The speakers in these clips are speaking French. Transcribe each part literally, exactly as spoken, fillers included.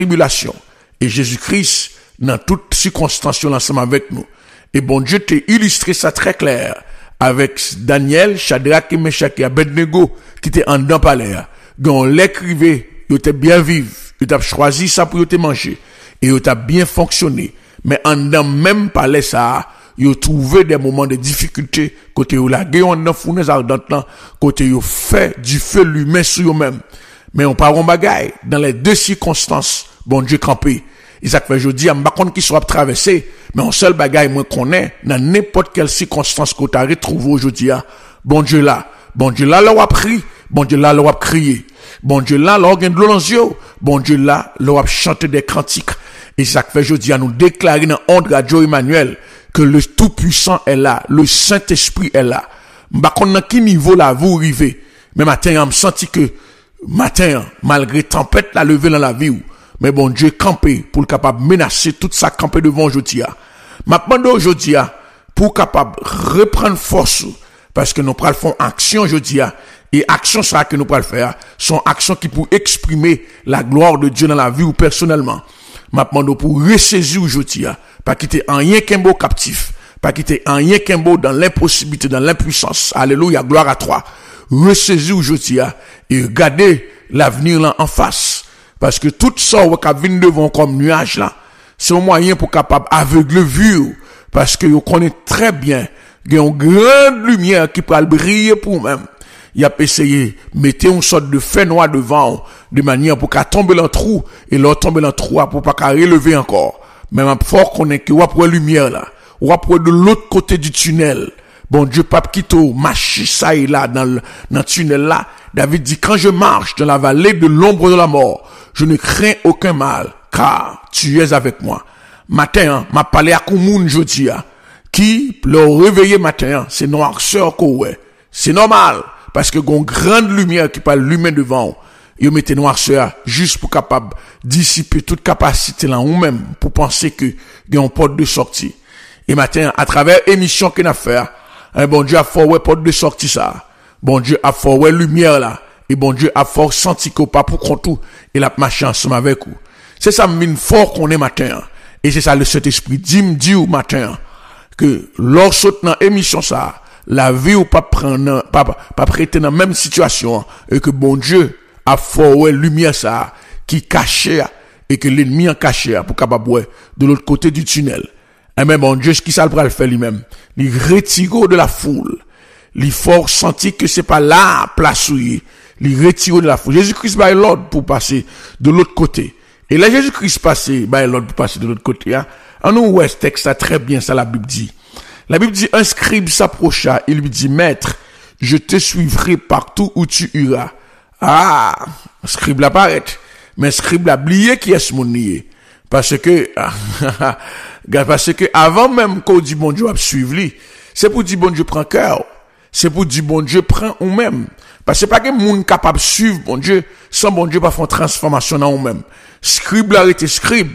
tribulation. Et Jésus-Christ, dans toutes circonstances, ensemble avec nous. Et bon Dieu t'a illustré ça très clair avec Daniel, Shadrach et Meshach et Abednego qui étaient en dedans palais. On l'écrivait, ils étaient bien vivre, ils ont choisi ça pour te manger et ils ont bien fonctionné. Mais en dedans même palais ça, ils ont trouvé des moments de difficulté côté où la guerre en fournaise ardente là, côté ils fait du feu l'humain sur eux-mêmes. Mais on parle en bagaille dans les deux circonstances, bon Dieu campé. Isaac fait jodi, je ne sais pas qui soit traversé, mais un seul bagaille moi connais dans n'importe quelle circonstance que tu as retrouvé aujourd'hui, bon Dieu là, bon Dieu là, là, on a pris, bon Dieu là, là, on a crié, bon Dieu là, là, on a de l'eau dans les yeux, bon Dieu là, là, on a chanté des cantiques. Isaac fait jodi, à nous déclarer dans Onde Radio Emmanuel que le Tout-Puissant est là, le Saint-Esprit est là. Je ne sais pas dans quel niveau là vous arrivez, mais matin, je me senti que, matin, malgré tempête la levée dans la vie, mais bon Dieu campé pour capable menacer tout ça campé devant aujourd'hui. Maintenant aujourd'hui pour capable reprendre force parce que nous pral faire action aujourd'hui et action ça que nous pral faire sont actions qui pour exprimer la gloire de Dieu dans la vie ou personnellement. Maintenant pour ressaisir aujourd'hui pas quitter en rien qu'un beau captif, pas quitter en rien qu'un beau dans l'impossibilité, dans l'impuissance. Alléluia, gloire à toi. Ressaisir aujourd'hui et regarder l'avenir là en face. Parce que tout ça, qui vient devant comme nuage là, c'est un moyen pour capable aveugler vue. Parce que vous connaissez très bien, il y a une grande lumière qui peut briller pour vous-même. Il a essayé de mettre une sorte de fait noir devant, de manière pour qu'elle tombe dans le trou, et l'autre tombe dans le trou pour pas qu'elle relever encore. Mais même fort qu'on est que vous avez lumière là, vous avez de l'autre côté du tunnel. Bon Dieu, pape Kito, marche ça et là, dans le, dans le tunnel là. David dit, quand je marche dans la vallée de l'ombre de la mort, je ne crains aucun mal, car tu es avec moi. Matin, m'a parlé à Koumoun jeudi, qui, le réveiller matin, c'est noirceur qu'on est. C'est normal, parce que une grande lumière qui parle l'humain devant, il mettez noirceur juste pour capable dissiper toute capacité là ou même pour penser que il y a une porte de sortie. Et matin, à travers émission qu'on a fait, un bon Dieu a fait ouais porte de sortie ça. Bon Dieu a fait ouais lumière là. Et bon Dieu a fort senti qu'on pas pour qu'on tout et la marche ensemble avec vous. C'est ça mine fort qu'on est matin. Et c'est ça le Saint-Esprit dit me dit au matin que lorsque dans émission ça, la vie ou pas prendre pas pas prêter dans même situation et que bon Dieu a fort ouais lumière ça qui cachait et que l'ennemi en cachait pour capable ouais de l'autre côté du tunnel. Et même bon Dieu ce qui ça le faire lui-même, il retire de la foule. Il faut sentir que c'est pas là place où il il retire de la foule. Jésus-Christ va l'ordre pour passer de l'autre côté. Et là Jésus-Christ passé va l'ordre pour passer de l'autre côté. Hein? En nous ouais ce texte ça très bien ça la Bible dit. La Bible dit un scribe s'approcha, il lui dit maître, je te suivrai partout où tu iras. Ah, scribe la paraît. Mais scribe la oublié qui est ce monde nié. Parce que parce que avant même qu'on dit bon Dieu va suivre lui, c'est pour dire bon Dieu prend cœur. C'est pour dire bon Dieu prend ou même. Parce que c'est pas que monde capable de suivre bon Dieu sans bon Dieu pas faire transformation dans ou même. Scribe là était scribe.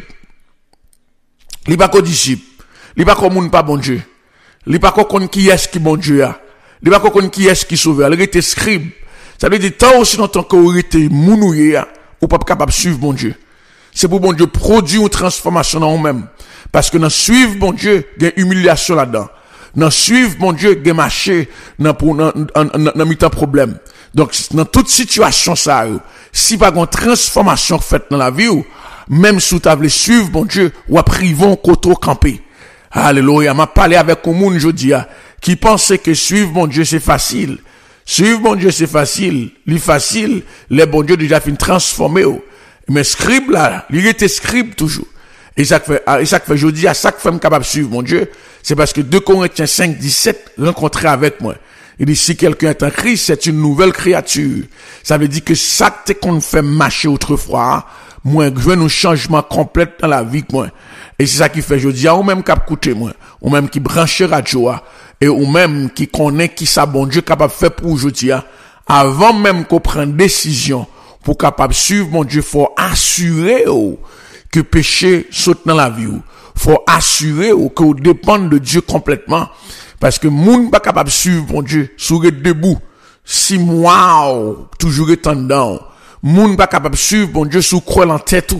Il pas qu'on disciple. Il pas qu'on monde pas bon Dieu. Il pas qu'on qui est qui bon Dieu a. Il pas qu'on qui est qui sauve. Il était scribe. Ça veut dire tant aussi longtemps qu'on était mounouye ou pas capable de suivre bon Dieu. C'est pour bon Dieu produire une transformation dans nous-mêmes. Parce que dans suivre bon Dieu, il y a une humiliation là-dedans. Dans suivre bon Dieu, il y a marché dans pour dans dans mi-temps problème. Donc dans toute situation ça, si pas une transformation faite dans la vie, même si tu veux suivre bon Dieu, ou à priver côté camper. Alléluia, m'a parlé avec un monde aujourd'hui qui pensait que suivre bon Dieu c'est facile. Suivre bon Dieu c'est facile, li facile, les bon Dieu déjà fin transformer. Mais scribe là, il était scribe toujours. Et ça fait, et ça fait, je dis à chaque femme capable de suivre mon Dieu, c'est parce que deux Corinthiens cinq, dix-sept, rencontré avec moi. Il dit, si quelqu'un est en Christ, c'est une nouvelle créature. Ça veut dire que ça qu'on fait marcher autrefois, moi, je veux un changement complet dans la vie, moi. Et c'est ça qui fait, je dis, ou même cap coûter, moi, ou même qui branche radio, et ou même qui connaît qui ça bon Dieu capable de faire pour aujourd'hui, avant même qu'on prenne décision, pour capable suivre mon Dieu, faut assurer oh, que péché saute dans la vie. Faut assurer oh, que vous dépendez de Dieu complètement. Parce que moun pas capable suivre mon Dieu, sourit debout. Si moi, oh, toujours étant dedans. Moun pas capable suivre mon Dieu, sous croix en tête tout.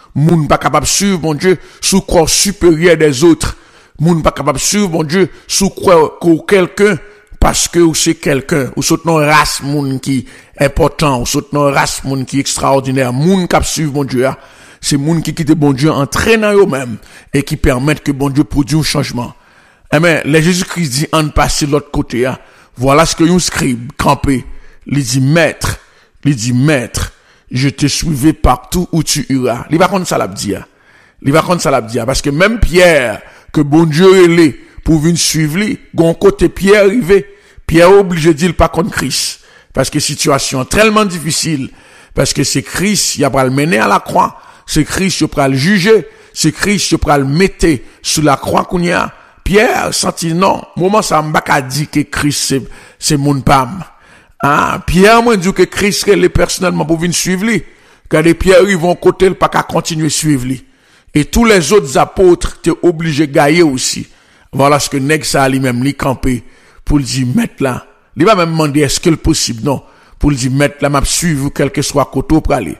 Moun pas capable suivre, bon Dieu, sous corps supérieur des autres. Moun pas capable suivre, bon Dieu, sous quoi quelqu'un, parce que ou c'est quelqu'un, ou c'est non race moun qui important, ou c'est non race moun qui extraordinaire. Moun cap suivre, bon Dieu, c'est moun qui quitte bon Dieu entraînant eux-mêmes et qui permettent que bon Dieu produise un changement. Eh bien, le Jésus-Christ dit, en passer de l'autre côté, hein. Voilà ce que un scribe campé, il dit, maître, il dit, maître, je te suivrai partout où tu iras. Il va contre ça l'a dit, hein. Il va contre ça l'a dit, hein. Parce que même Pierre, que bon Dieu est pour venir suivre lui, gon côté Pierre arrivé, Pierre obligé de dire pas contre Christ. Parce que situation tellement difficile, parce que c'est Christ, il va le mener à la croix, c'est Christ, il va le juger, c'est Christ, il va le mettre sous la croix qu'on y a. Pierre senti non, moment ça m'a pas dit que Christ c'est c'est mon pam. Ah, Pierre m'a dit que Christ est personnellement pour venir suivre lui. Quand les Pierre ils vont côté le pas qu'à continuer suivre lui. Et tous les autres apôtres t'es obligé de gagner aussi. Voilà ce que nèg ça lui-même lui camper pour le dire mettre là. Il va même demander est-ce que le possible non pour le dire mettre là m'a suivre quel que soit côté pour aller.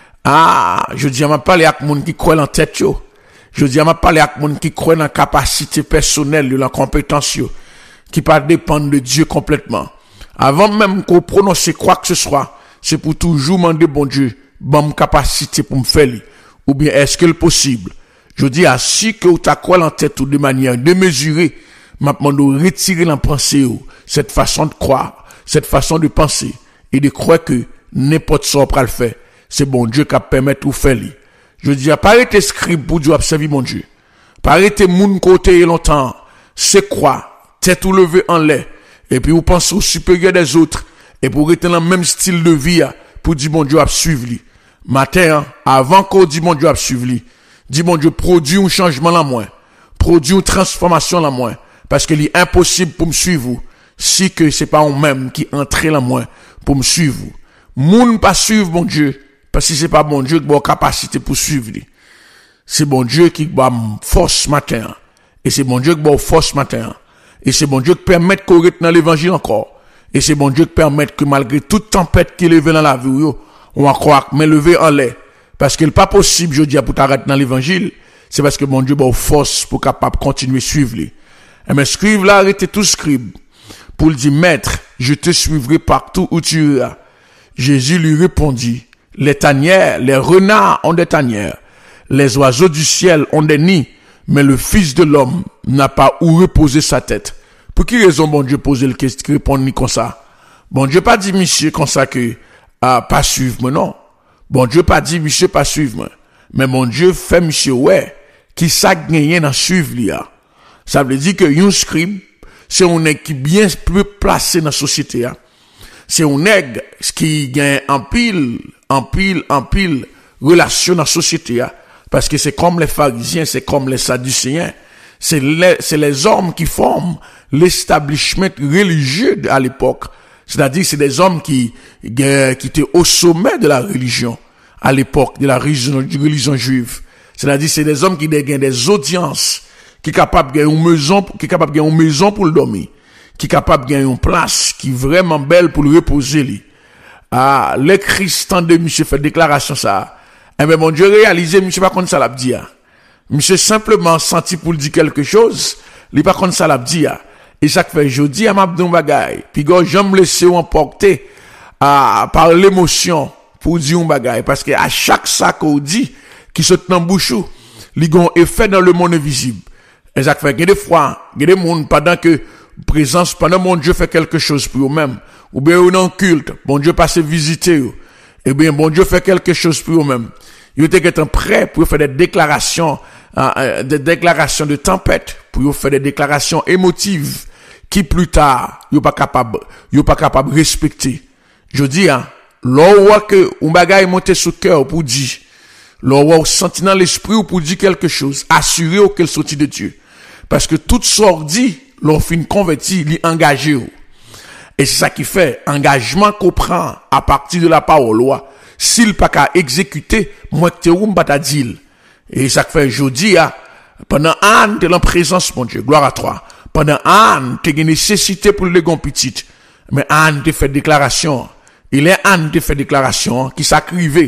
Ah, je dis m'a parler avec monde qui croit en tête yo. Je dis, m'a parlé avec moun qui croit dans la capacité personnelle, la compétence, qui pas dépendre de Dieu complètement. Avant même qu'on prononce quoi que ce soit, c'est pour toujours demander bon Dieu, bonne capacité pour me faire, ou bien est-ce que le possible? Je dis, ainsi que ou t'as quoi en tête ou de manière démesurée, m'a demandé de retirer la pensée, cette façon de croire, cette façon de penser, et de croire que n'importe ce qu'on le faire, c'est bon Dieu qui permet de faire. Je dis, pas arrêter scribe pour Dieu observer mon Dieu. Pas arrêter moun côté longtemps. C'est quoi? Tête ou levé en l'air. Et puis vous pensez au supérieur des autres. Et pour rester dans le même style de vie, pour dire mon Dieu à suivre lui. Matin, avant qu'on dise mon Dieu à suivre lui, dit mon Dieu produit un changement là moins. Produit une transformation là moins. Parce qu'il est impossible pour me suivre si que c'est pas on même qui entre là moins pour me suivre. Moun pas suivre mon Dieu. Parce que c'est pas bon Dieu qui a capacité pour suivre. C'est bon Dieu qui a force matin. Et c'est bon Dieu qui a force matin. Et c'est bon Dieu qui permet qu'on reste dans l'évangile encore. Et c'est bon Dieu qui permet que malgré toute tempête qui est levée dans la vie, on va croire mais lever en l'air. Parce que n'est pas possible, je dis, pour t'arrêter dans l'évangile. C'est parce que bon Dieu a force pour capable continuer à suivre. Et mais scribe là, arrêtez tout scribe. Pour lui dire, maître, je te suivrai partout où tu iras. Jésus lui répondit, les tanières, les renards ont des tanières, les oiseaux du ciel ont des nids, mais le Fils de l'homme n'a pas où reposer sa tête. Pour qui raison bon Dieu pose le question, répondre comme ça? Bon Dieu pas dit monsieur comme ça que, ah, pas suivre moi, non. Bon Dieu pas dit monsieur pas suivre moi. Mais mon Dieu fait monsieur, ouais, qui ça gagne dans suivre lui. Ça veut dire que un scribe, c'est un nègre qui bien plus placé dans la société. C'est un nègre qui gagne en pile, en pile, en pile, relation dans la société. Parce que c'est comme les pharisiens, c'est comme les sadducéens. C'est les, c'est les hommes qui forment l'établissement religieux à l'époque. C'est-à-dire, c'est des hommes qui, qui étaient au sommet de la religion à l'époque, de la religion, de la religion juive. C'est-à-dire, c'est des hommes qui gagnent des audiences, qui sont capables de gagner une maison, qui sont capables de gagner une maison pour le dormir, qui sont capables de gagner une place qui est vraiment belle pour le reposer. Lui. Ah, les Christians de monsieur fait déclaration ça. Eh bien, mon Dieu réalisé, monsieur pas contre ça l'a dit. Monsieur simplement senti pour dire quelque chose, il pas contre ça l'a dit. Et ça fait, je dis à ma bagaille, puis quand j'aime me laisser emporter, ah, par l'émotion, pour dire un bagaille, parce que à chaque ça qu'on dit, qui saute dans bouche, il y a un effet dans le monde invisible. Et ça fait, il y a des fois, il y a des monde pendant que présence, pendant mon Dieu fait quelque chose pour eux-mêmes, ou bien on est en culte, bon Dieu passe visiter eux, et bien bon Dieu fait quelque chose pour eux-mêmes. Ils étaient prêts pour faire des déclarations, euh, des déclarations de tempête, pour faire des déclarations émotives, qui plus tard, ils pas capable, ils pas capable de respecter. Je dis, hein, l'on voit que un bagage monte sous cœur pour dire, l'on voit senti dans l'esprit ou pour dire quelque chose, assuré ou qu'elle sortit de Dieu. Parce que toute sortie, l'on fin converti, l'y engagé. Et c'est ça qui fait, engagement qu'on prend à partir de la parole, s'il pas qu'à exécuter, moi que t'es ou pas ta deal. Et ça fait, je dis, hein, pendant un de la présence, mon Dieu, gloire à toi. Pendant un, t'es une nécessité pour le gon petit. Mais un te fait déclaration. Il est un te fait déclaration, qui s'acrivait.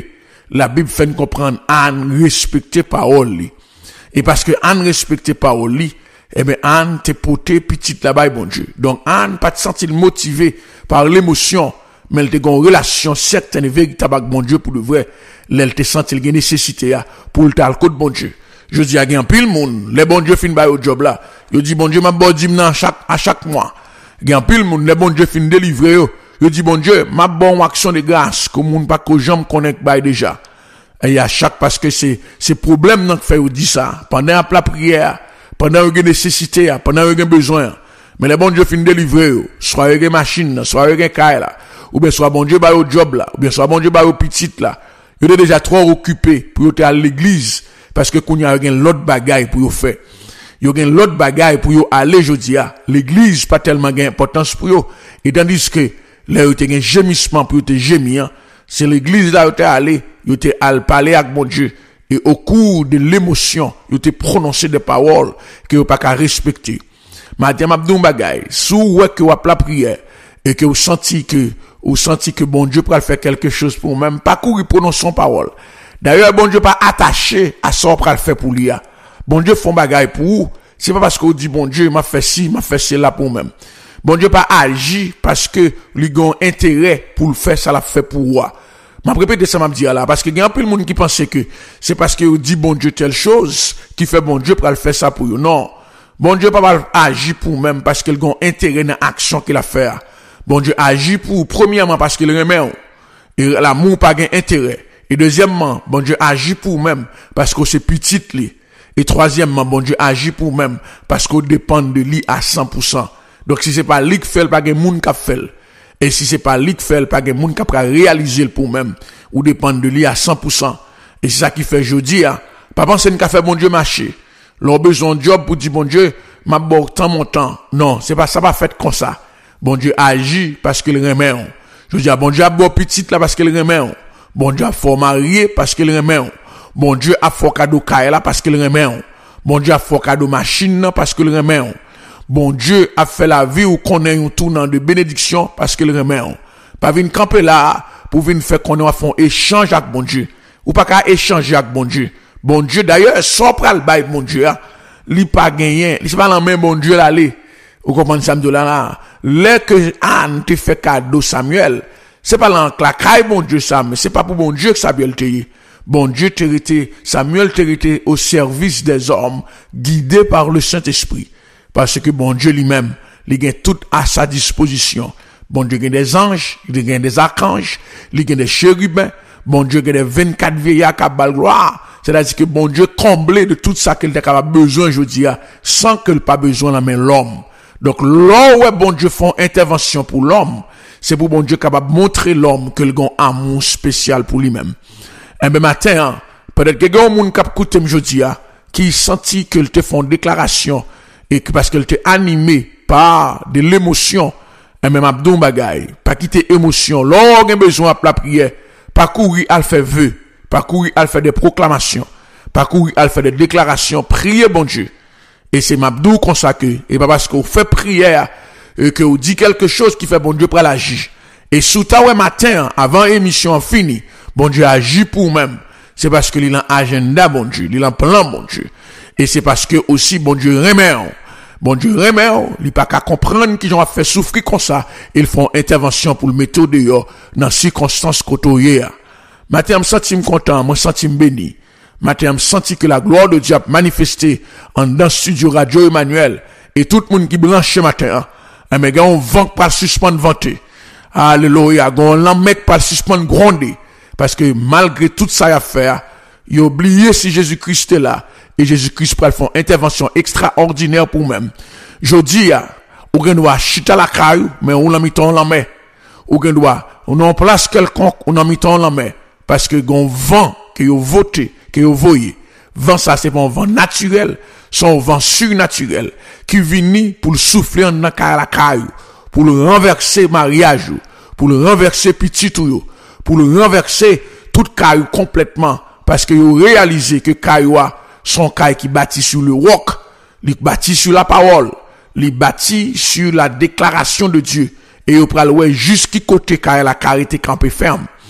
la Bible fait nous comprendre Anne respecter parole li. Et parce que Anne respecter parole li, eh ben Anne te porté petite là-bas bon Dieu. Donc Anne pas te sentir motivé par l'émotion, mais elle te gon relation certaine véritable avec bon Dieu pour de vrai. Elle te sentir une nécessité pour le tal côté bon Dieu. Je dis à gen pile monde, les bon Dieu fin ba au job là. Yo dit bon Dieu m'a bon dim nan chaque à chaque mois. Gen pile monde, les bon Dieu fin délivrer yo. Yo dit bon Dieu m'a bon action de grâce que monde pas que jambe connaît ba déjà. Et à chaque parce que c'est c'est problème nan fait ou dit ça pendant la prière, pendant une nécessité, pendant une besoin. Mais les bon Dieu fin délivrer yo, soit une machine, soit une caille là, ou bien soit bon Dieu ba au job là, ou bien soit bon Dieu ba au petite là. Yo est déjà trop occupé pour aller à l'église parce que qu'on y a gen l'autre bagaille pour yo faire. Yo gen l'autre bagaille pour yo aller jodi a. L'église pas tellement gain importance pour yo et tandis que là yo te gen gémissement pour yo te gémir, c'est l'église là yo te aller, yo te al parler avec mon Dieu et au cours de l'émotion, yo te prononcer des paroles que yo pas qu'à respecter. Madame Abdou bagaille, sous ouais que ou la prière et que vous senti que ou senti que bon Dieu pourra faire quelque chose pour même pas courir prononcer son parole. D'ailleurs bon Dieu pas attaché à ça pour le faire pour lui. Bon Dieu font bagaille pour vous, c'est pas parce qu'on dit bon Dieu m'a fait ci, m'a fait cela pour même. Bon Dieu pas agi parce que lui a intérêt pour le faire ça l'a fait pour moi. M'a répété ça m'a dit là parce que il y a un peu de monde qui pense que c'est parce que dit bon Dieu telle chose qui fait bon Dieu pour le faire ça pour vous. Non. Bon Dieu pas agir pour même parce qu'il a intérêt dans l'action qu'il a fait. Bon Dieu agit pour premièrement parce qu'il remet et l'amour pas gain intérêt. Et deuxièmement, bon Dieu agit pour même parce que c'est petit li. Et troisièmement, bon Dieu agit pour même parce qu'on dépend de lui à cent pour cent. Donc si c'est pas lui qui fait, pas gain moun qui fait. Et si c'est pas lui qui fait, pas gain moun qui peut réaliser pour même ou dépend de lui à cent pour cent. Et c'est ça qui fait jodi a. Pas penser qu'à faire bon Dieu marcher. L'on besoin de job pour dire bon Dieu, m'a bon temps mon temps. Non, c'est pas ça pas fait comme ça. Bon Dieu agit parce qu'il remet. Je dis bon Dieu a bon petite là parce qu'il remet. Bon Dieu a fort marié parce qu'il remet. Bon Dieu a fort cadeau caille là parce qu'il remet. Bon Dieu a fort cadeau machine parce qu'il remet. Bon Dieu a fait la vie où qu'on ait un tournant de bénédiction parce qu'il remet. Pas venir camper là pour venir faire qu'on a fait un échange avec bon Dieu. Ou pas qu'à échanger avec bon Dieu. Bon Dieu d'ailleurs sans pral bail bon Dieu a, li pas gagné, li c'est pas la même bon Dieu l'aller. Vous comprenez ça de là? Là que Anne te fait cadeau Samuel, c'est pas l'enclacaille bon Dieu ça, mais c'est pas pour bon Dieu que Samuel te y. Bon Dieu te été, Samuel te été au service des hommes, guidé par le Saint-Esprit. Parce que bon Dieu lui-même, il a tout à sa disposition. Bon Dieu a des anges, il a des archanges, il a des chérubins, bon Dieu a des vingt-quatre vieillards qui a gloire. C'est-à-dire que bon Dieu comblé de tout ça qu'il a besoin, je dis, sans qu'il pas besoin de la main l'homme. Donc, là où bon Dieu fait intervention pour l'homme, c'est pour bon Dieu capable de montrer l'homme que il a un amour spécial pour lui-même. Et bien, matin, peut-être que il y a un monde qui a écouté aujourd'hui, qui senti qu'il te fait une déclaration, et que parce qu'il te animé par de l'émotion, et même Abdou Bagay, pas quitter émotion, là où il a besoin de la prière, pas courir à faire vœu, pas courir à faire des proclamations, pas courir à faire des déclarations, prier bon Dieu. Et c'est Mabdou consacré. Et pas parce qu'on fait prière, et que on dit quelque chose qui fait bon Dieu pour l'agir. Et sous ta ouais matin, avant émission finie, bon Dieu agit pour même. C'est parce que il a un agenda bon Dieu, il a un plan bon Dieu. Et c'est parce que aussi bon Dieu remet. Bon Dieu remet, il pas qu'à comprendre qu'ils ont fait souffrir comme ça. Ils font intervention pour le mettre dehors dans circonstances côtoyées. Matin, je me sens content, je me sens béni. Matin, je me sens que la gloire de Dieu a manifesté en dans le studio Radio Emmanuel. Et tout le monde qui branche matin, hein, mais on vent pas suspendre vanter. Alléluia, on l'emmène pas suspendre gronder. Parce que malgré tout ça à faire, il a oublié si Jésus-Christ est là. Et Jésus-Christ peut faire une intervention extraordinaire pour même. Je dis, on doit chiter la caille, mais on l'a mis en la main. On doit, on en place quelconque, on a mis en la main. Parce que on vent que vous votez, que vous voyez. Vent ça, c'est pas un vent naturel, c'est un vent surnaturel. Qui vient pour le souffler en la caille, pour le renverser mariage, pour le renverser petit tout, pour le renverser toute caille complètement. Parce que vous réalisez que cailloua, son caille qui bâtit sur le roc, il bâtit sur la parole, il bâtit sur la déclaration de Dieu. Et vous prenez jusqu'à côté caille la carité campé ferme.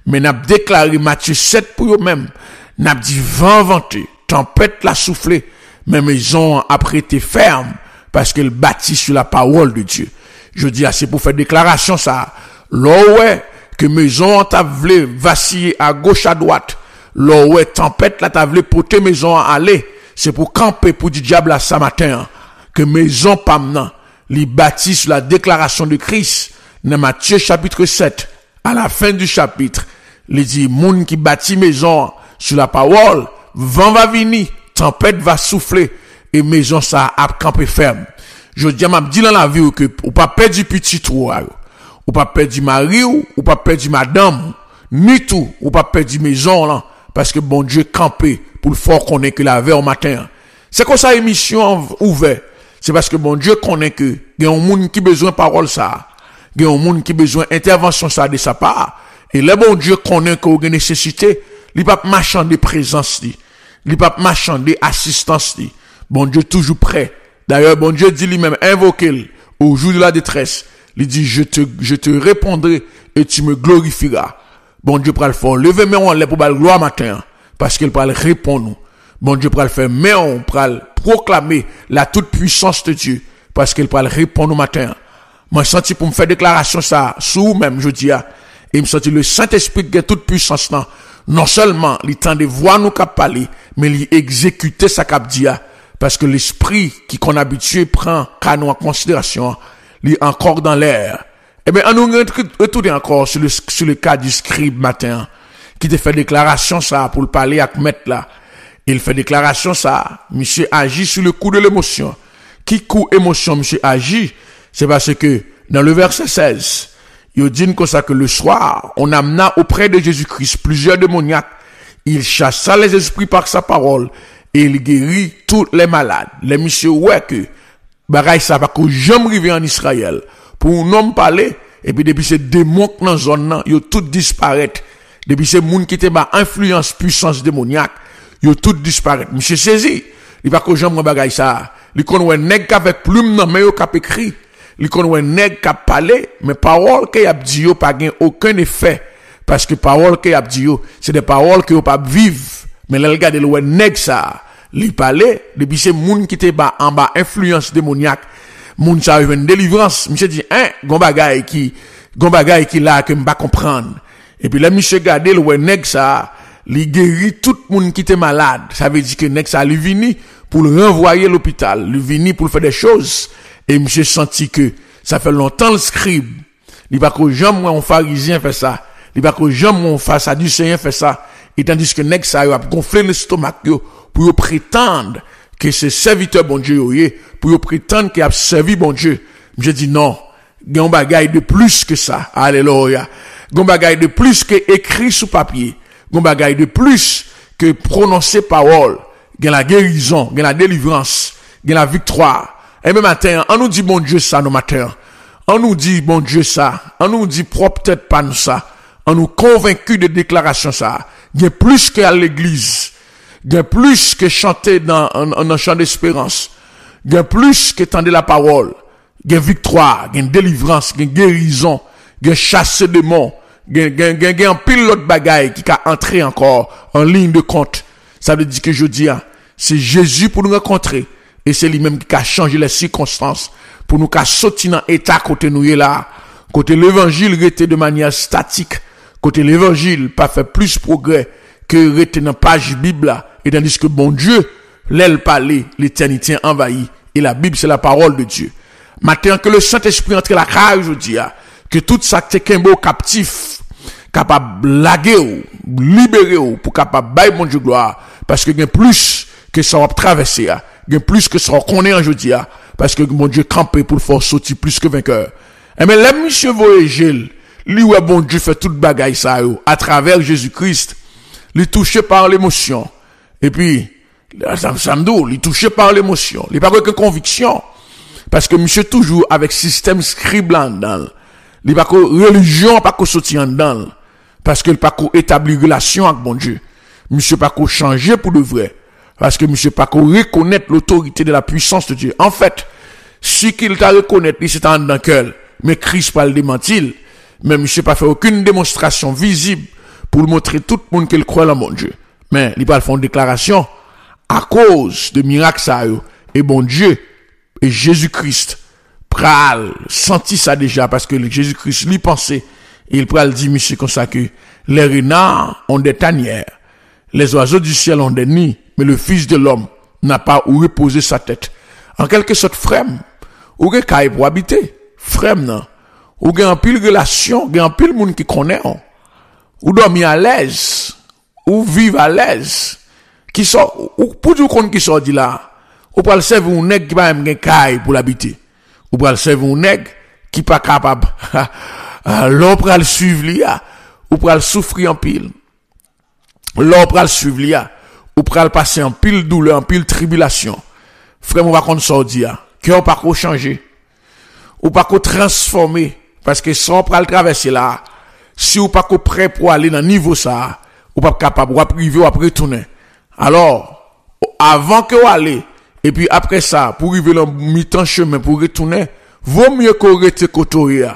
mais n'a déclaré Matthieu sept pour eux-mêmes. N'a dit vent venté, tempête la soufflé, mais maison a prêté ferme parce qu'elle bâtit sur la parole de Dieu. Je dis, c'est pour faire déclaration ça. Là ouais, que maison t'a voulu vaciller à gauche à droite. Là ouais, tempête là t'a voulu porter maison à aller. C'est pour camper pour du diable à ça matin. Que maison pas maintenant, li bâtit sur la déclaration de Christ. Dans Matthieu chapitre sept, à la fin du chapitre, il dit, moun qui bâtit maison sur la parole, vent va venir, tempête va souffler, et maison ça a campé ferme. Je dis, m'a dit dans la vie que, ou pas perdre du petit trou, ou pas perdre du mari, ou pas perdre du madame, ni tout, ou pas perdre du maison, là, parce que bon Dieu campé, pour le fort qu'on est que la veille au matin. C'est comme ça, émission ouverte. C'est parce que bon Dieu connaît que, il y a un monde qui besoin de parole ça. Il y a un monde qui besoin d'intervention ça de sa part. Et le bon Dieu connaît qu'il y a une nécessité. Il pas marchand de présence, il pas marchand de assistance. Bon Dieu toujours prêt. D'ailleurs, bon Dieu dit lui-même, invoquez-le au jour de la détresse. Il dit, je te, je te répondrai et tu me glorifieras. Bon Dieu pral faire lever mes on pour la gloire matin. Parce qu'il pral répondre. Bon Dieu pral faire mais on pral proclamer la toute puissance de Dieu. Parce qu'il pral répondre au matin. Moi, je senti pour me faire déclaration ça, sous même, je dis, et me senti le Saint-Esprit qui a toute puissance là. Non seulement, il temps de voir nous cap parler, mais il exécuter sa cap dia. Parce que l'esprit qui qu'on habitué prend canon en considération, il est encore dans l'air. Eh bien, on nous retourne encore sur le, sur le cas du scribe matin, qui te fait déclaration ça pour le parler avec maître là. Il fait déclaration ça, monsieur agit sur le coup de l'émotion. Qui coup émotion, monsieur agit? C'est parce que, dans le verset seize, il dit comme ça que le soir, on amena auprès de Jésus-Christ plusieurs démoniaques. Il chassa les esprits par sa parole et il guérit tous les malades. Les messieurs, ouais, que, bagaille ça, parce que jamais arrivé en Israël, pour un homme parler, et puis depuis ces démons dans la zone, ils ont tout disparaître. Depuis ces gens qui étaient ma influence, puissance démoniaque, ils ont tout disparaître. Monsieur saisi, il va que jamais bagaille ça. Il connaît un nègre avec plume dans mais il a écrit. Il connaît un nègre qui a parlé, mais parole qu'il a dit yo pas gain aucun effet parce que parole qu'il a dit yo, c'est des paroles que yo pas vivre. Mais là regarde le nègre ça, il parlait depuis ces moun qui étaient bas en bas influence démoniaque, moun ça une délivrance. Monsieur dit hein, gon bagaille qui gon bagaille qui là que m'pas comprendre. Et puis là monsieur garder le nègre ça, il guérit tout moun qui était malade. Ça veut dire que nègre ça lui vini pour le renvoyer à l'hôpital, lui vini pour faire des choses. Et monsieur senti que ça fait longtemps le scribe. Il pas que jamais moi un pharisien fait ça. Il pas que jamais mon face à du Seigneur fait ça. Et tandis que nèg ça a gonflé l'estomac yo pour prétendre que c'est serviteur bon Dieu yo, pour prétendre qu'il a servi bon Dieu. Je dis non, gon bagaille de plus que ça. Alléluia. Gon bagaille de plus que écrit sous papier. Gon bagaille de plus que prononcer parole. Gen la guérison, gen la délivrance, gen la victoire. Et même matin, on nous dit bon Dieu ça, nos matins. On nous dit bon Dieu ça. On nous dit propre tête pas nous ça. On nous convaincu de déclaration ça. Il y a plus qu'à l'église. Il y a plus que chanter dans un, un chant d'espérance. Il y a plus que tendre la parole. Il y a victoire, il y a délivrance, il y a guérison, il y a chasse de démons. Il y a, il y a, il y a un pilote bagaille qui a entré encore en ligne de compte. Ça veut dire que je dis, c'est Jésus pour nous rencontrer. Et c'est lui-même qui a changé les circonstances pour nous qu'a sorti dans l'état côté nous là. Côté l'évangile était de manière statique. Côté l'évangile pas fait plus progrès que rester dans page Bible là. Et tandis que bon Dieu, l'aile parler, l'éternité envahie. Et la Bible c'est la parole de Dieu. Maintenant que le Saint-Esprit entre la cage, je dis, que tout ça qui est un beau captif, capable de laguer ou, libérer ou, pour capable de bailler mon Dieu gloire. Parce que il y a plus que ça va traverser, il y a plus que ça va connaître aujourd'hui, parce que mon Dieu campé pour le faire sortir plus que vainqueur. Et mais les monsieur voyagent, lui ouais bon Dieu fait toute bagaille ça, à travers Jésus-Christ, lui touché par l'émotion. Et puis, ça me dit, lui touché par l'émotion. Il pas aucune conviction. Parce que monsieur toujours avec système scribe là dedans. Il pas que religion pas que sortir en dedans. Parce que il pas que établir relation avec bon Dieu. Monsieur pas que changer pour de vrai. Parce que monsieur pas que reconnaître l'autorité de la puissance de Dieu. En fait, si qu'il t'a reconnaître, c'est en dedans cœur. Mais Christ pas le démentir. Mais monsieur pas fait aucune démonstration visible pour montrer tout le monde qu'il croit en mon Dieu. Mais il va faire une déclaration à cause de miracle ça yo, et bon Dieu et Jésus-Christ pral senti ça déjà parce que Jésus-Christ lui pensait et il pral dit monsieur comme ça que les renards ont des tanières, les oiseaux du ciel ont des nids, mais le Fils de l'homme n'a pas où reposer sa tête. En quelque sorte, frère, ou gen kay pour habiter, frère non, ou gen en pile relation, gen en pile monde qui connaît, ou dormi à l'aise, ou vivre à l'aise, qui sort, ou pour du compte qui sort dit là, ou pral servir un nèg qui pas même gen kay pour l'habiter, ou pral servir un nèg qui pas capable, l'on pral suivre liya, ou pral souffrir en pile, l'on pral suivre liya, ou pral passer en pile douleur, en pile tribulation. Frère, on va qu'on sortir, que on pas qu'on changer, ou pas qu'on transformer, parce que si on pral traverser là, si ou pas qu'on prêt pour aller dans niveau ça, ou pas capable, ou privé, ou retourner. Alors, avant que vous allez, et puis après ça, pour arriver dans mi-temps chemin, pour retourner, vaut mieux qu'on rete côté.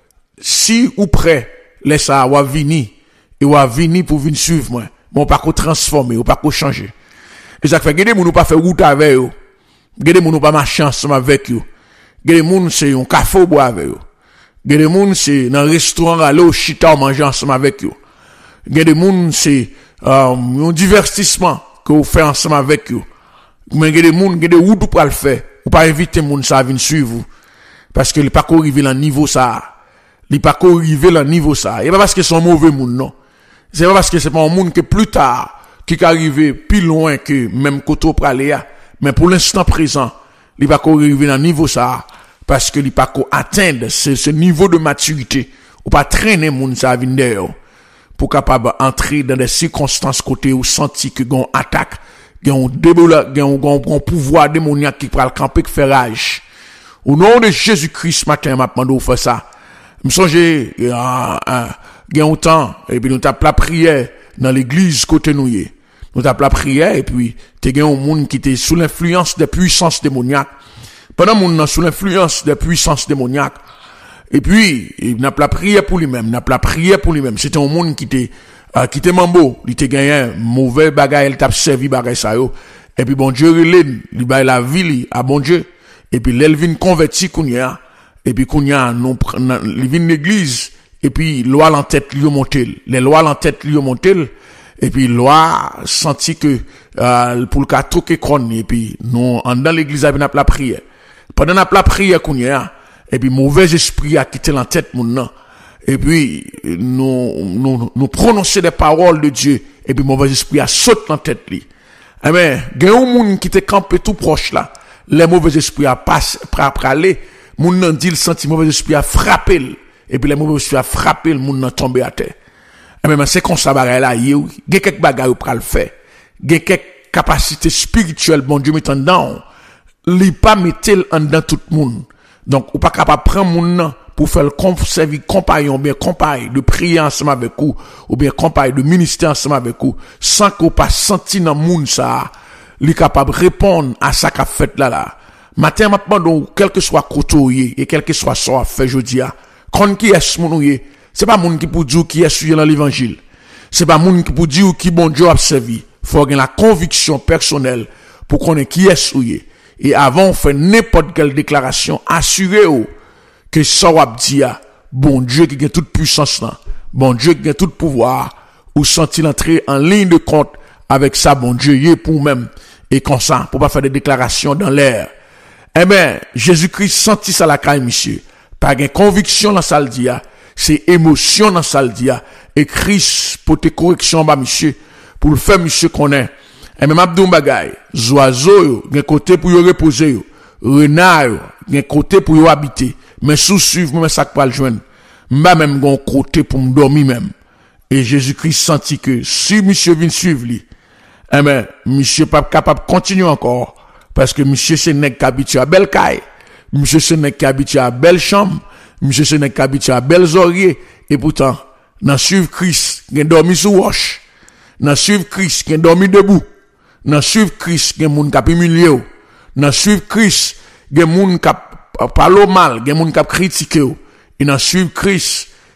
Si ou prêt, laisse ça, ou venir, et ou venir pour venir suivre moi, mais pas qu'on transformer, ou pas qu'on changer. Et ça fait que des gens pas faire route avec eux. Des gens pas marcher ensemble avec eux. Des gens c'est un café au bois avec eux. Des gens c'est dans un restaurant aller au chita manger ensemble avec eux. Des gens c'est euh, un divertissement que vous faites ensemble avec eux. Mais des gens des route pour le faire, ou pas inviter les gens ça venir suivre vous parce que il pas arriver dans niveau ça. Il pas arriver dans niveau ça. Et pas parce que c'est un mauvais monde non. C'est pas parce que c'est pas un monde que plus tard qui arrive plus loin que même côté pour aller. Mais pour l'instant présent, il va pas arriver dans niveau ça parce que il pas atteindre ce, ce niveau de maturité ou pas traîner moun ça vinn derrière pour capable entrer dans des circonstances côté ou senti que gon attaque, gon déboula, gon gon pouvoir démoniaque qui pral camper qui fait rage. Au nom de Jésus-Christ matin m'a demandé faire ça. Me songe euh gain autant et puis nous tape la prière dans l'église côté nous y. Nous tape la prière et puis te gen un monde qui était sous l'influence des puissances démoniaques. Pendant monde sous l'influence des puissances démoniaques. Et puis il n'a pas la prière pour lui-même, n'a pas la prière pour lui-même. C'était un monde qui était euh, qui était mambo, il était gagné mauvais bagage, il t'a servi bagage ça yo. Et puis bon Dieu relève, il bail la vie à bon Dieu. Et puis l'elvin converti kounya et puis kounya non il vient l'église et puis loi en tête lui monter, les lois en tête lui monter. Et puis loi senti que euh, pour le cas troquer con et puis nous en dans l'église avec la prière pendant la prière kounya et puis mauvais esprit a quitté la tête mon nan et puis nous nous nous prononcer des paroles de Dieu et puis mauvais esprit a sauté dans tête lui. Eh ben gen un monde qui était campé tout proche là, les mauvais esprits a passe après aller moun nan dit le senti mauvais esprit a frappé et puis les mauvais esprits a frappé moun nan tombé à terre. Et même c'est comme ça bagay là, il y a quelques bagages ou pral faire. Il y a quelques capacités spirituelles bon Dieu mettant dedans. Li pas mettel en dedans tout le monde. Donc ou pas capable prendre moun pour faire servir compagnon bien compagnie de prier ensemble avec vous ou bien compagnie de ministère ensemble avec vous sans qu'on pas senti dans moun ça, li capable répondre à ça qu'a fait là là. Matin maintenant quel que soit côté et quel que soit ça fait jodi a. Kon qui est moun ou c'est pas moun qui pour dire qui est suivi dans l'évangile. C'est pas moun qui pour dire qui bon Dieu a servi. Faut avoir la conviction personnelle pour connaître qui est souillé. Et avant on fait n'importe quelle déclaration, assurez-vous que ça va dire bon Dieu qui a toute puissance là, bon Dieu qui a tout pouvoir, ou sentir entrer en ligne de compte avec ça bon Dieu y est pour même et comme ça pour pas faire des déclarations dans l'air. Eh ben Jésus-Christ sentit ça la caille monsieur. Pas gain conviction dans ça le dia. C'est émotion dans ça le dia et Christ pour tes corrections ba monsieur pour le faire monsieur connaît et même abdou bagay oiseaux yo gen côté pour yo reposer yo renard yo gen côté pour yo habiter mais sous suivre même ça pas le joindre m'a même gon côté pour me dormir même et Jésus-Christ senti que si monsieur vient suivre lui eh ben monsieur pas capable continuer encore parce que monsieur c'est nèg qui habitué à belle caille monsieur c'est nèg qui habitué à belle chambre. Monsieur ce n'est qu'habitué à belles oreilles et pourtant dans suivre Christ qui dormi sous roche, dans suivre Christ qui dormi debout, dans suivre Christ qui moun k'ap humilié, dans suivre Christ qui moun k'ap parler mal, qui moun k'ap critiquer et dans suivre Christ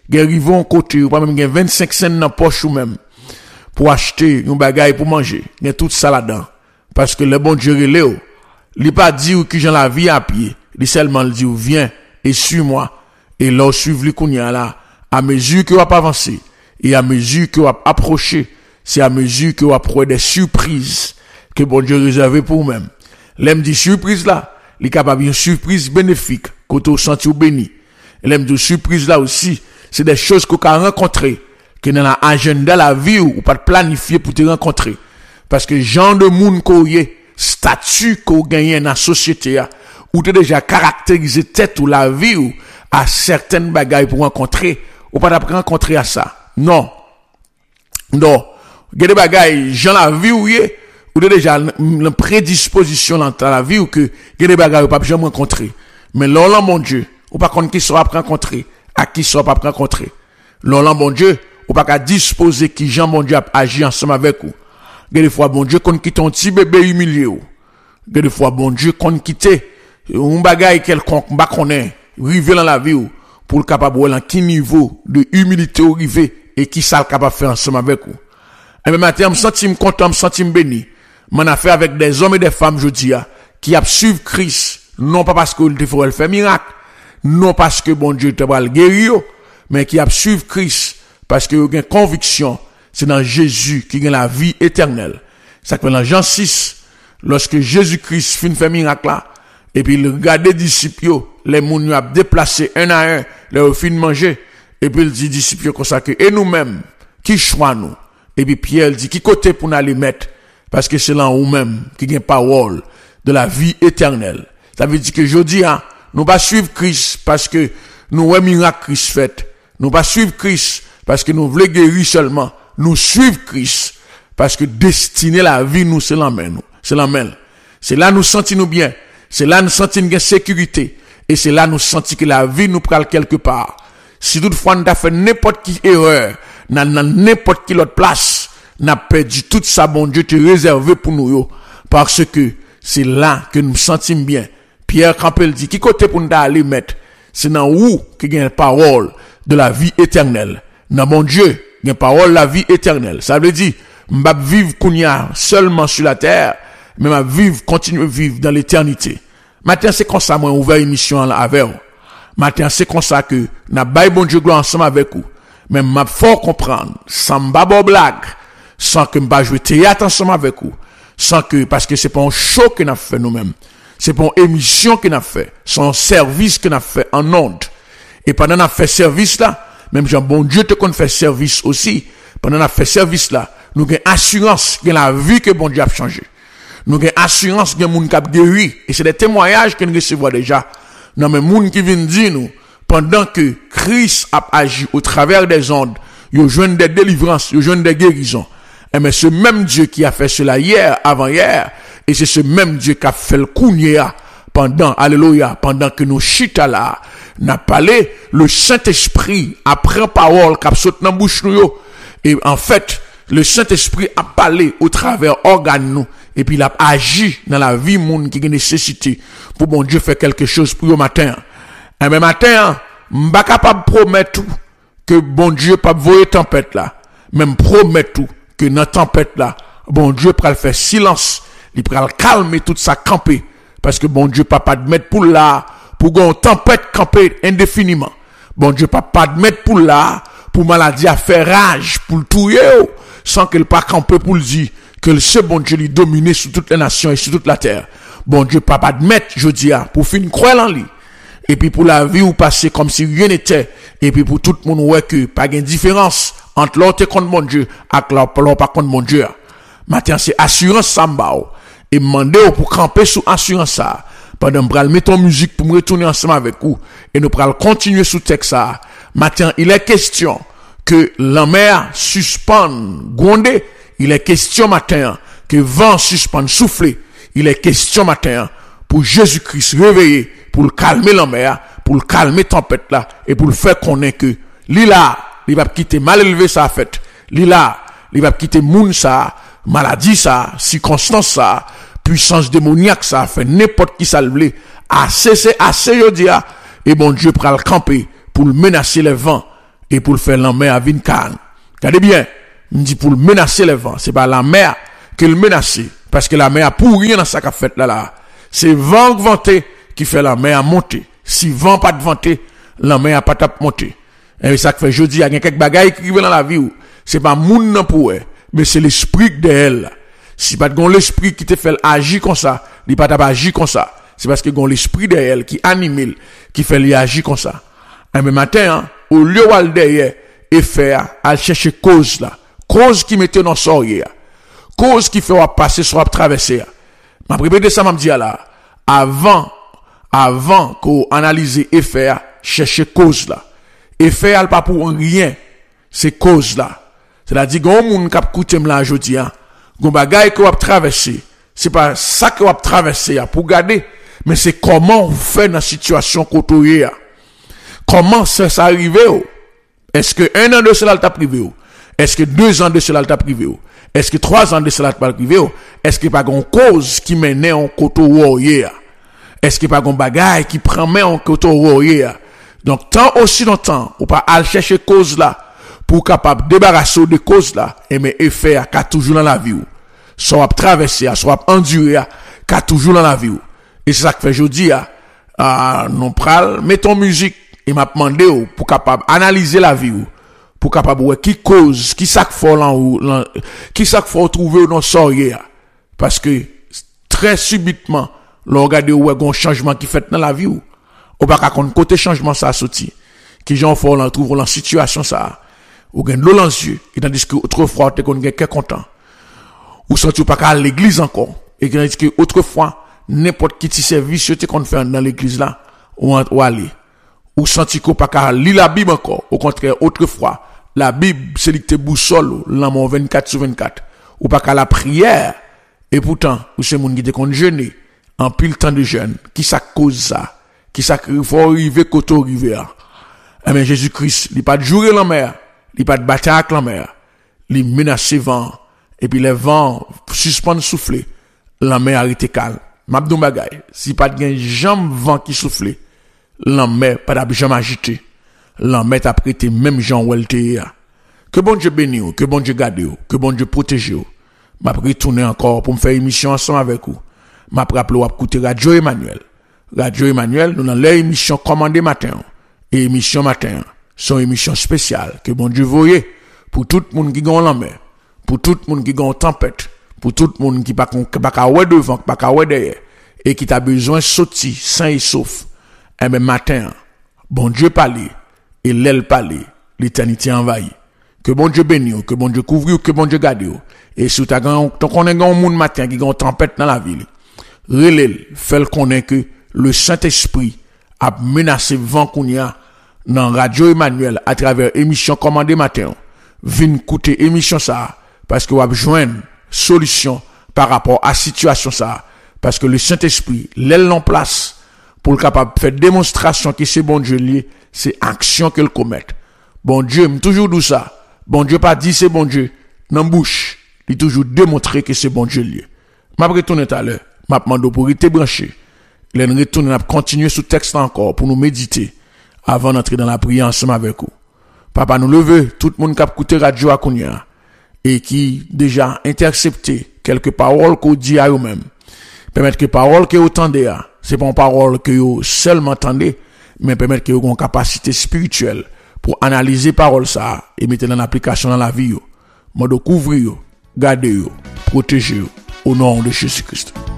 Gen rivon côté, ou pas même gen vingt-cinq cents dans poche ou même pour acheter un bagage pour manger. Gen tout ça là-dedans. Parce que le bon Dieu relève. Il pas dit ou qui j'en la vie à pied. Il seulement dit ou viens et suis-moi. Et là, suivre le kounya là. À mesure que vous avancez et à mesure que vous approchez, c'est à mesure que vous approchez des surprises que bon Dieu réservé pour vous-même. L'aime dit surprise là, il est capable d'une surprise bénéfique, quand vous sentez béni. L'aime dit surprise là aussi, c'est des choses que vous avez rencontrées, que dans l'agenda de la vie ou pas planifier pour te rencontrer. Parce que genre de monde qu'on y statut qu'on gagne dans la société, ou tu déjà caractérisé tête ou la vie ou à certaines bagailles pour rencontrer, ou pas d'après rencontrer à ça. Non. Non. Il y a des bagailles, genre la vie ou y ou déjà une prédisposition dans la vie ou que il y a des bagailles ou pas jamais rencontrer. Mais là, mon Dieu, ou pas qu'on qui sera rencontrer, à qui sera pas rencontrer. Là, mon Dieu, ou pas qu'à disposer qui Jean mon Dieu a agi ensemble avec vous. Il y a des fois, bon Dieu, qu'on quitte un petit bébé humilié ou. Il y a des fois, bon Dieu, qu'on quitte un bagaille quelconque, bah qu'on est, rivé dans la vie ou, pour le capable de qui niveau de humilité ou rivé, et qui ça le capable de faire ensemble avec vous. Et même matin, je me sens content, je me sens béni. Mon affaire avec des hommes et des femmes, je dis, qui a suivi Christ, non pas parce qu'il te faut le faire miracle, non parce que bon Dieu te va le guérir, mais qui a suivi Christ, parce qu'il y a une conviction, c'est dans Jésus qui a la vie éternelle. Ça fait dans Jean six, lorsque Jésus-Christ finit faire miracle là, et puis il regarde les disciples, les moun a déplacé un à un, les fin de manger, et puis il dit disciples comme ça que, et nous-mêmes, qui choix nous? Et puis Pierre dit, qui côté pour nous aller mettre? Parce que c'est là où même qui gagne parole de la vie éternelle. Ça veut dire que je dis, hein, nous pas suivre Christ parce que nous voyons miracle Christ fait. Nous pas suivre Christ parce que nous voulons guérir seulement. Nous suivre Christ parce que destiner la vie nous, c'est l'emmène nous. C'est l'emmène. C'est là nous sentons nous bien. C'est là nous sentons une sécurité. Et c'est là nous sentons que la vie nous prend quelque part. Si toutefois nous avons fait n'importe qui erreur, dans n'importe quelle autre place, n'a perdu tout ça, bon Dieu, te réservé pour nous, yo, parce que c'est là que nous sentons bien. Pierre Campbell dit, qui côté pour nous aller mettre? C'est dans où qu'il y a une parole de la vie éternelle. Dans mon Dieu, il y a une parole de la vie éternelle. Ça veut dire, m'ba vivre kounya seulement sur la terre, mais m'a vivre, continuer à vivre dans l'éternité. Maintenant, c'est comme ça, moi, ouvert une mission avec vous. Maintenant, c'est comme ça que, n'a bail bon Dieu gloire ensemble avec vous. Mais m'a fort comprendre, sans m'ba bon blague, sans que m'ba jouer théâtre ensemble avec vous. Sans que, parce que c'est pas un show que n'a fait nous-mêmes. C'est pas une émission que n'a fait. C'est un service que n'a fait en onde. Et pendant n'a fait service là, même Jean bon Dieu te qu'on fait service aussi. Pendant n'a fait service là, nous avons assurance que la vie que bon Dieu a changé. Nous avons assurance que moun k'ap guéri. Et c'est des témoignages que nous recevons déjà. Non, mais moun qui vient dire nous, pendant que Christ a agi au travers des ondes, il joue des délivrances, il joue des guérisons. Et mais ce même Dieu qui a fait cela hier, avant-hier, et c'est ce même Dieu qui a fait le kounia pendant, alléluia, pendant que nous chita là, n'a parlé, le Saint-Esprit a pris parole, qui a sauté dans la bouche nous, et en fait, le Saint-Esprit a parlé au travers organes nous, et puis il a agi dans la vie monde qui a nécessité pour bon Dieu faire quelque chose pour le matin. Et même matin, m'pas capable promettre tout que bon Dieu pas voyer tempête là, même promettre tout que dans tempête là, bon Dieu pral faire silence, il pral calmer toute sa campée parce que bon Dieu pas pas admettre pour là pour gon tempête camper indéfiniment. Bon Dieu pas pas admettre pour là pour maladie à faire rage pour le tuer sans qu'il pas camper pour le dire que le seul bon Dieu lui dominer sur toutes les nations et sur toute la terre. Bon Dieu pas pas admettre je dis pour finir croire en lui. Et puis pour la vie ou passer comme si rien n'était. Et puis pour tout le monde ouais que pas de différence entre l'autre contre mon Dieu et l'autre pas contre mon Dieu. Maintenant c'est assurance sambao. Et demander pour camper sous assurance ça. Pendant que je mettre en musique pour me retourner ensemble avec vous. Et nous allons continuer sous texte ça. Maintenant il est question que la mer suspende gronder. Il est question matin que vent suspende souffler. Il est question matin pour Jésus-Christ réveiller, pour le calmer la mer, pour le calmer tempête là, et pour le faire connaître que, lui là, il va quitter mal élevé ça fait, lui là, il va quitter moun ça, maladie ça, circonstance ça, puissance démoniaque ça, fait n'importe qui ça le voulait, assez c'est assez je dis, et bon Dieu prend le camper, pour le menacer les vents, et pour le faire la mer à vin calme. Regardez bien, me dit pour le menacer les vents, c'est pas la mer qui le menace parce que la mer a pour rien dans sa qu'a fait là là. C'est vent qui venté qui fait la mer à monter. Si vent pas de venté, la mer a pas tap monter. Et ça fait jeudi, il y a quelques bagailles qui vivent dans la vie. C'est pas moun nan pour eux, mais c'est l'esprit de elle. Si pas de l'esprit qui te fait agir comme ça, il pas tap agir comme ça. C'est parce que gon l'esprit de elle qui anime, qui fait lui agir comme ça. Et même matin, hein, au lieu d'aller derrière et faire, à chercher cause là, cause qui mettait dans sort hier, cause qui fait passer soit traverser. M'a répété ça m'a dit là, avant, avant qu'on analyse et faire, chercher cause là. Et faire pas pour rien, c'est cause là. C'est-à-dire gon moun k'ap koute m'la jodi an, gon bagay que wap traverser, c'est pas ça que wap traverser pour garder, mais c'est comment on fait dans situation côté là. Comment ça ça arrivé? Est-ce que un an de cela t'a privé? Est-ce que deux ans de cela t'a privé? Est-ce que trois ans de cela t'a privé? Est-ce que pas une cause qui menait en côté hier? Est-ce que pas un bagay qui prend main en côté hier? Donc tant aussi longtemps ou pas aller chercher cause là pour capable débarrasser de cause là et mais effet à toujours dans la vie ou soit traverser soit endurer à toujours dans la vie ou. Et c'est ça que fait jodi à ah, non pral mettons musique et m'a demandé pour capable analyser la vie ou pour capable ouais qui cause qui ça faut là ou qui ça faut trouver dans sortir parce que très subitement l'on regarde ouais un changement qui fait dans la vie ou ou pas qu'à côté changement ça sorti qui gens faut là trouver dans situation ça ou gagne l'eau dans les yeux et tandis que autrefois t'es qu'on gagne content ou senti pas qu'à l'église encore et tandis que autrefois n'importe qui service t'es qu'on fait dans l'église là ou ou aller ou senti qu'on pas qu'à lire la Bible encore au contraire autrefois la Bible c'est dicté boussole l'amour vingt-quatre sur vingt-quatre ou pas qu'à la prière et pourtant ou c'est moun qui te qu'on jeûner en pile temps de jeûne qui ça cause ça qui ça faut arriver côté arriver eh bien Jésus-Christ il pas de jouer la mer il pas de battre avec la mer il menace vent et puis les vents suspendent souffler la mer arrête calme m'abdou bagay si pas de jambe vent qui souffle la mer pas de jamais agité la mer t'a prêté même Jean Welté que bon Dieu bénisse que bon Dieu garde que bon Dieu protège m'a retourner encore pour me faire émission ensemble avec vous m'a rappelé à écouter Radio Emmanuel Radio Emmanuel nous dans l'émission commandé matin et émission matin son émission spéciale que bon Dieu voyait pour tout le monde qui gagne la mer pour tout le monde qui gagne tempête pour tout le monde qui pas pas ouais devant pas ouais derrière et qui t'a besoin sortir sain et sauf et même matin bon Dieu parler et l'aile parler l'éternité envahie que bon Dieu bénisse que bon Dieu couvre que bon Dieu garde et si tu as ton connaît un monde matin qui gagne tempête dans la ville relève fait connaître que le Saint-Esprit a menacé vent qu'on y a dans Radio Emmanuel à travers émission commandé matin vinn écouter émission ça parce que va joindre solution par rapport à situation ça parce que le Saint-Esprit l'aile en place pour le capable faire démonstration que c'est bon Dieu lié c'est action qu'il commet bon Dieu me toujours dit ça bon Dieu pas dit c'est bon Dieu dans bouche il toujours démontrer que c'est bon Dieu lié m'a retourner tout à l'heure m'a demandé pour rester branché il retourner n'a continuer sous texte encore pour nous méditer avant d'entrer dans la prière ensemble avec vous papa nous lever tout le monde qui a écouté radio à Kounia et qui déjà intercepté quelques paroles qu'on dit à eux-mêmes permettre que paroles que vous entendez c'est pas une parole que vous seulement entendez mais permettre que vous ayez une capacité spirituelle pour analyser paroles ça et mettre en application dans la vie yo mode couvrir yo garder yo protéger yo au nom de Jésus-Christ.